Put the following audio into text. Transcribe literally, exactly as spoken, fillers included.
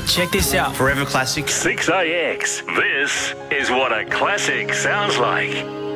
Check this out. Forever Classic. six A X. This is what a classic sounds like.